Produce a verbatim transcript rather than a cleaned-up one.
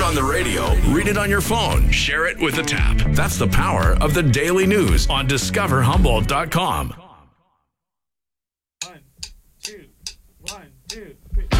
on the radio, read it on your phone, share it with a tap. That's the power of the daily news on discover humboldt dot com. One, two, one, two, three.